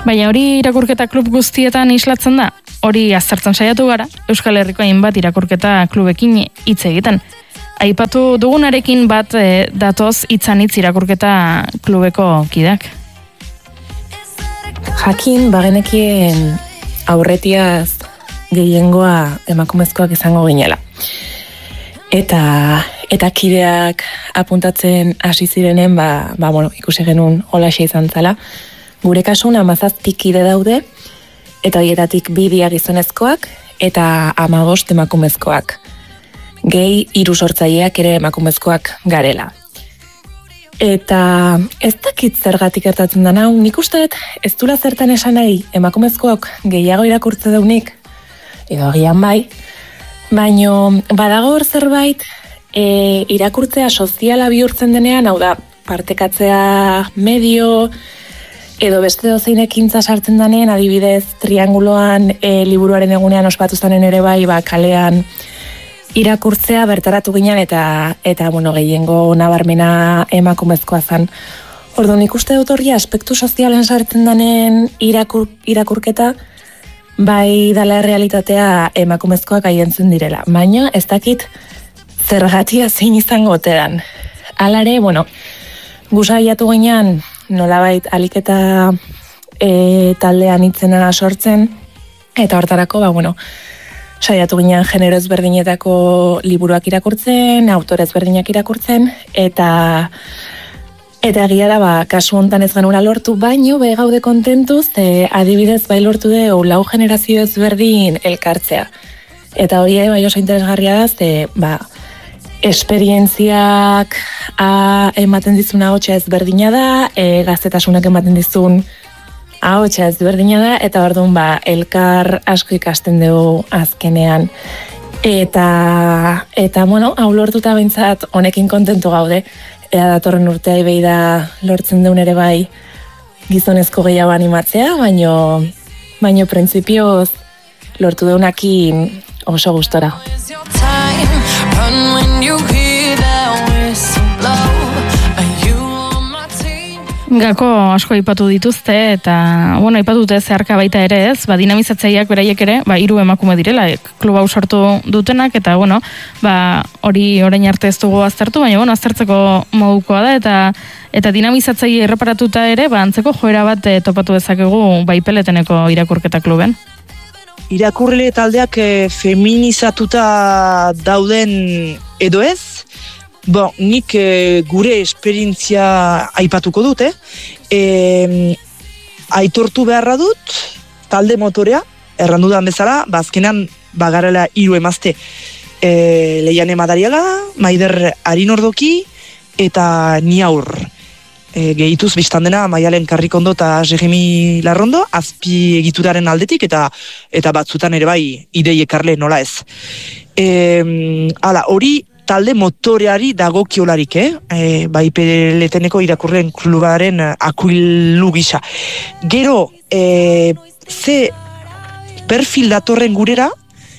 Baina hori irakurketa klub guztietan islatzen da? Hori aztertzen saiatu gara, Euskal Herriko hainbat irakurketa klubekin hitz egiten. Aipatu dugunarekin bat datoz hitzanitz irakurketa klubeko kideak. Jakin bagenekien aurretiaz gehiengoa emakumezkoak izango ginela. Eta kideak apuntatzen hasi zirenen, ikusi genuen holaxe izan zala. Gure kasun 17 kide daude, eta horietatik 2 gizonezkoak eta 15 emakumezkoak. Gehi 3 sortzaileak ere emakumezkoak garela. Eta ez dakit zergatik gertatzen da nau, nik uste ez dula zertan esan nahi emakumezkoak gehiago irakurtze daunik, edo agian bai, baino badago hor zerbait irakurtzea soziala bihurtzen denean, hau da, partekatzea medio, edo beste dozein ekintza sartzen denean, adibidez, trianguloan liburuaren egunean ospatu zanen ere bai, kalean irakurtzea bertaratu ginen eta gehiengo nabarmena emakumezkoa zen. Orduan ikuste dut hori aspektu sozialen sartzen denen irakurketa, bai dala realitatea emakumezkoak aientzen direla. Baina ez dakit zergatia zein izango otedan. Hala ere, gusaiatu ginean nolabait aliketa taldean itzena sortzen, eta hortarako, saiatu ginen genero ezberdinetako liburuak irakurtzen, autore ezberdinak irakurtzen, eta egia da, kasu hontan ez genuela lortu, baino gaude kontentuz, adibidez bai lortu dugu 4 generazio ezberdin elkartzea. Eta hori bai oso interesgarria da, esperientziak ematen dizun ahotsa ezberdina da, gaztetasunak ematen dizun ahotsa ezberdina da, eta orduan elkar asko ikasten dugu azkenean. Eta hau lortuta behintzat honekin kontentu gaude. Ea datorren urtea behi da lortzen deun ere bai gizonezko gehiago animatzea, baino printzipioz lortu deunakin oso gustora. Gako asko aipatu dituzte, eta, aipatu dute zeharka baita ere ez, dinamizatzaileak beraiek ere, 3 emakume direla, kluba hau sortu dutenak, eta, hori orain arte ez dugu aztertu, baina, aztertzeko modukoa da, eta dinamizatzaile erreparatuta ere, antzeko joera bat topatu dezakegu Peleteneko irakurketa kluben. Irakurle taldeak feminizatuta dauden edo ez, nik gure esperientzia aipatuko dut, aitortu beharra dut, talde motorea, errandudan bezala, azkenan bagarela 3 emazte, Leiane Madariaga, Maider Arinordoki, eta Niaur. Gehituz biztan dena Maialen Karrikondo eta Jeremi Larrondo, azpi egituraren aldetik, eta batzutan ere bai idei ekarle nola ez. Hori talde motoreari dagokiolarik, Peleteneko irakurleen klubaren akuilu gisa. Gero, ze perfil datorren gurera,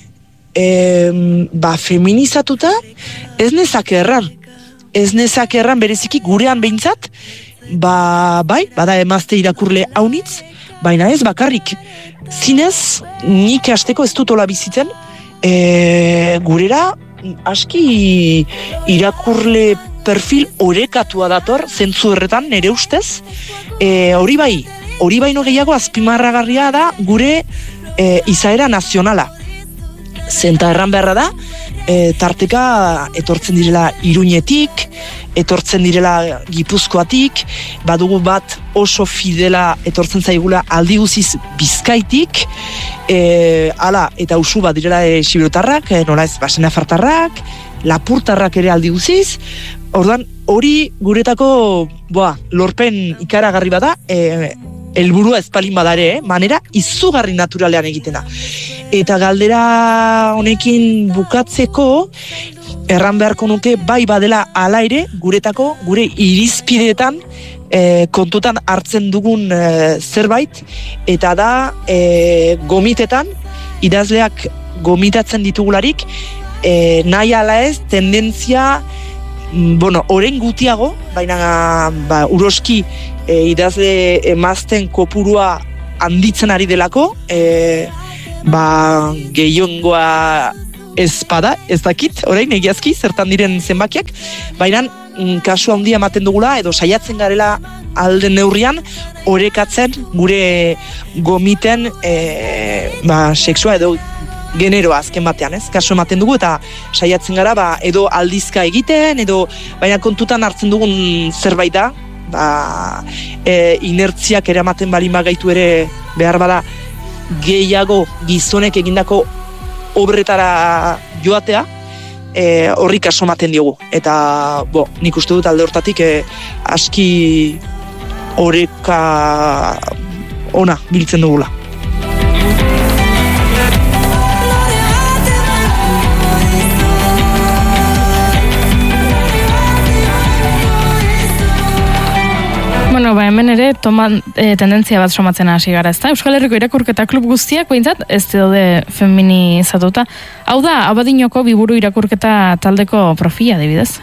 feminizatuta, ez nezake erran bereziki gurean behintzat, bada emazte irakurle haunitz, baina ez bakarrik. Zinez, nik hasteko ez dut hola bizitzen, gurera, aski irakurle perfil orekatua dator, zentzu erretan, nire ustez. Hori baino gehiago azpimarragarria da gure izaera nazionala. Zenta erran beharra da, tarteka etortzen direla Iruñetik, etortzen direla Gipuzkoatik, badugu bat oso fidela etortzen zaigula aldi guziz Bizkaitik, eta usu bat direla Xiberotarrak, nola ez Basenafartarrak, Lapurtarrak ere aldi guziz. Orduan, hori guretako lorpen ikaragarri bada, helburua ezpalin badare, manera izugarri naturalean egiten da. Eta galdera honekin bukatzeko, erran beharko nuke bai badela hala ere, gure irizpideetan kontutan hartzen dugun zerbait, eta da gomitetan, idazleak gomitatzen ditugularik, nahi ala ez, tendentzia, orain gutiago, baina uroski idazle emazten kopurua handitzen ari delako, gehiongoa ezpada, ez dakit, orain egiazki, zertan diren zenbakiak, baina kasu handia ematen dugula, edo saiatzen garela alden neurrian, orekatzen gure gomiten seksua edo generoa azken batean, ez? Kasu ematen dugu eta saiatzen gara edo aldizka egiten, edo baina kontutan hartzen dugun zerbait da, inertziak eramaten balin bagaitu ere behar bada gehiago gizonek egindako obretara joatea, horri kaso ematen diogu. Eta, nik uste dut alde hortatik aski oreka ona biltzen dugula. Bueno, hemen ere tendentzia bat somatzen hasi gara, ezta? Euskal Herriko irakurketa klub guztiak behintzat ez daude feminizatuta. Hau da, Abadinoko Biburu irakurketa taldeko profila, adibidez?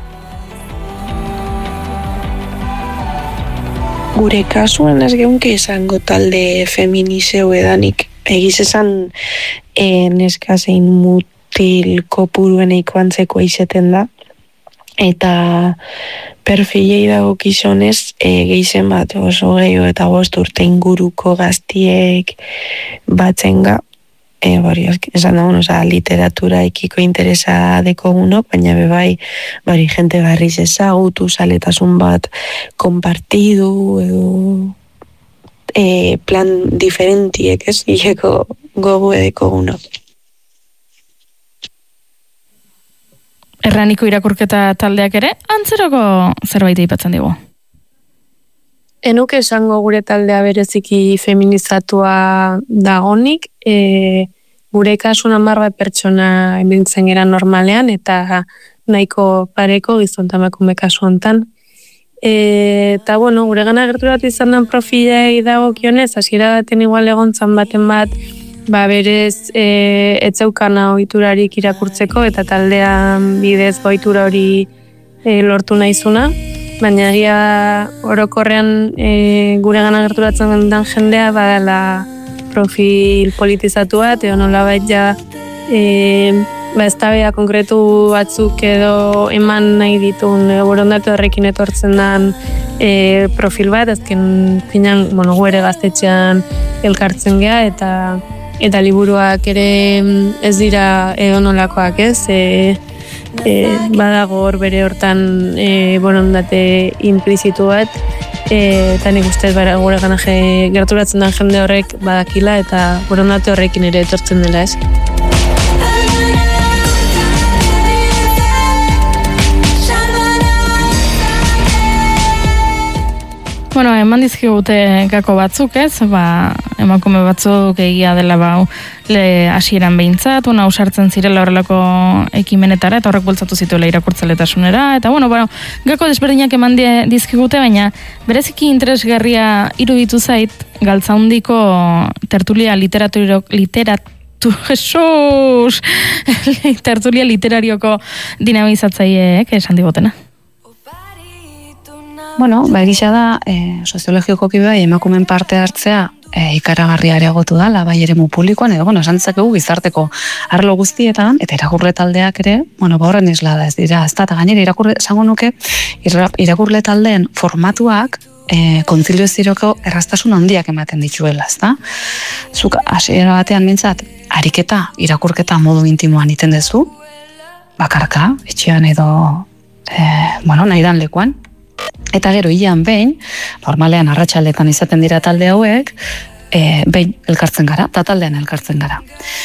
Gure kasuan ez geunke izango talde feminizeu edanik. Egiz esan neska zein mutil kopuruen eikoantzeko izeten da. Eta perfilei dago gizonez gehizen bat oso gehiago eta 5 urte inguruko gaztiek batzenga esan da, literatura ekiko interesa dekogunok, baina bebai jente barriz ezagutu, saletasun bat konpartidu edo plan diferentiek ez hileko gogo edekogunok. Erraniko irakurketa taldeak ere, antzeroko zerbait aipatzen digu. Enuke esango gure taldea bereziki feminizatua dagonik, gure kasun 10 pertsona emintzen gera normalean, eta nahiko pareko gizon tamakume kasu hontan. Eta gure gana gerturat izan den profilei dagokionez, hasiera baten igual egontzan baten bat, berez etzeukana ohiturarik irakurtzeko eta taldean bidez ohitura hori lortu naizuna, baina egia orokorrean gure gana gerturatzen den jendea badala profil politizatu bat, edo nolabait ja eztabaida konkretu batzuk edo eman nahi ditun borondate horrekin etortzen den profil bat, azken finan gu ere gaztetxean elkartzen gea eta liburuak ere ez dira edonolakoak ez, badago hor bere hortan borondate implizitu bat, eta nik ustez gure gana gerturatzen den jende horrek badakila eta borondate horrekin ere etortzen dela ez. Bueno, eman dizkigute gako batzuk ez, emakume batzuk egia dela hasieran behintzat, ausartzen zirela horrelako ekimenetara, eta horrek bultzatu zituela irakurtzeletasunera, eta gako desberdinak eman dizkigute, baina bereziki interesgarria iruditu zait, Galtzaundiko tertulia tertulia literarioko dinamizatzaileek esan digotena. Egisa da, soziologikoki emakumen parte hartzea ikaragarria areagotu dala, bai eremu publikoan, edo, esan dezakegu gizarteko arlo guztietan, eta irakurle taldeak ere, horren isla da ez dira, ez da, eta gainera esango nuke, irakurle taldeen formatuak kontzilio ziroko erraztasun handiak ematen dituela, ez da? Zuk, hasiera batean mintzat, ariketa, irakurketa modu intimoan iten dezu, bakarka, etxean edo, nahi dan lekuan, eta gero hilean behin, normalean arratsaldetan izaten dira talde hauek, behin elkartzen gara, eta taldean elkartzen gara.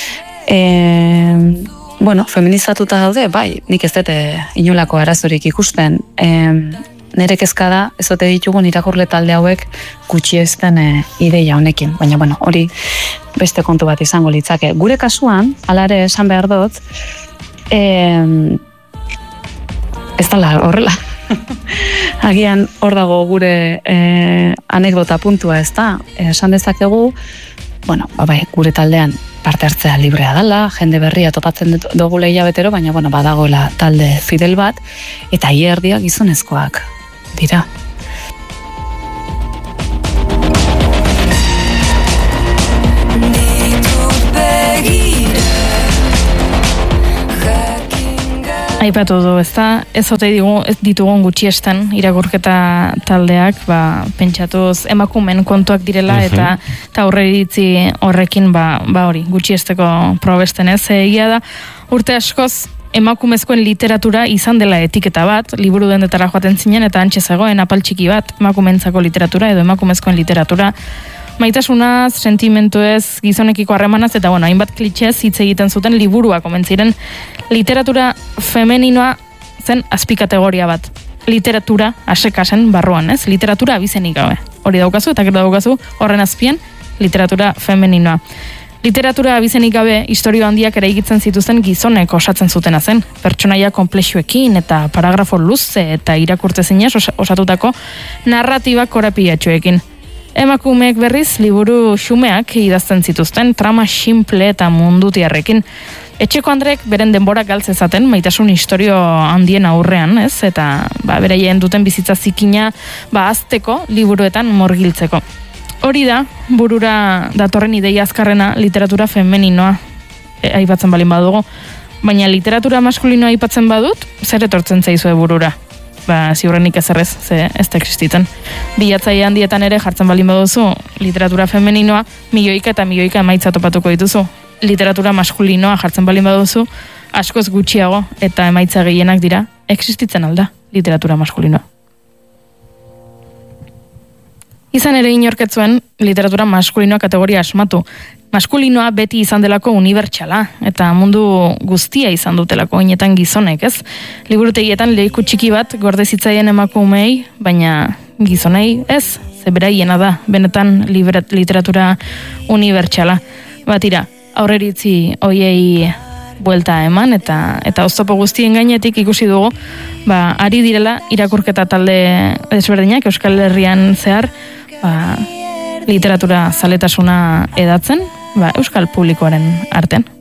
Feminizatuta daude, bai, nik ez dute inolako arazorik ikusten, nire kezka da, ez dute ditugun irakurle talde hauek gutxiestan ideia honekin, baina hori beste kontu bat izango litzake. Gure kasuan, alare esan behar dut, ez dala horrela. Agian hor dago gure anekdota puntua, ez da? Esan dezakegu, gure taldean parte hartzea librea dela, jende berria topatzen dugu hilabetero, baina badagoela talde fidel bat, eta erdia gizonezkoak dira. Aipatu du, ez ote ditugun gutxiesten irakurketa taldeak, pentsatuz emakumen kontuak direla eta aurreiritzi horrekin hori gutxiesteko probesten ez. Egia da, urte askoz emakumezkoen literatura izan dela etiketa bat, liburu dendetara joaten zinen eta antxe zegoen apal txiki bat, emakumentzako literatura edo emakumezkoen literatura. Maitasunaz, sentimentuez, gizonekiko harremanaz, eta hainbat klitxez hitz egiten zuten liburua komentziren. Literatura femeninoa zen azpikategoria bat. Literatura asekasen barruan, ez? Literatura abizenik gabe. Hori daukazu, eta gero daukazu, horren azpian, literatura femeninoa. Literatura abizenik gabe, historio handiak eraikitzen zituzten gizonek osatzen zutena zen. Pertsonaia konplexuekin eta paragrafo luze eta irakurtezinez osatutako narratibak korapilatxoekin. Emakumeek berriz liburu xumeak idazten zituzten, trama simple eta mundutiarrekin. Etxeko Andrek beren denbora galtzezaten maitasun historio handien aurrean, ez? Eta beraien duten bizitza zikina azteko liburuetan murgiltzeko. Hori da, burura datorren ideia azkarrena literatura femeninoa aipatzen balin badugu. Baina literatura maskulinoa aipatzen badut, zer etortzen zaizue burura? Ziurrenik ezerrez, ze ez da existitzen. Bilatzaile handietan ere jartzen balin baduzu literatura femeninoa, milioika eta milioika emaitza topatuko dituzu. Literatura maskulinoa jartzen balin baduzu, askoz gutxiago eta emaitza gehienak dira, existitzen alda literatura maskulinoa. Izan ere inorketzuen literatura maskulinoa kategoria asmatu. Maskulinoa beti izan delako unibertsala, eta mundu guztia izan dutelako inetan gizonek, ez? Liburutegietan lehiku txiki bat gorde zitzaien emakumei, baina gizonei ez, zeberaiena da, benetan literatura unibertsala. Batira, aurreritzi hoiei buelta eman, eta oztopo guztien gainetik ikusi dugu, ari direla irakurketa talde desberdinak Euskal Herrian zehar, literatura zaletasuna edatzen, euskal publikoaren artean.